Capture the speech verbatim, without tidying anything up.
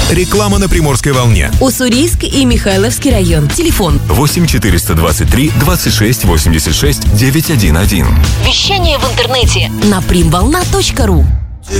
Реклама на Приморской волне. Уссурийск и Михайловский район. Телефон восемь четыреста двадцать три двадцать шесть восемьдесят шесть девятьсот одиннадцать. Вещание в интернете на примволна точка ру.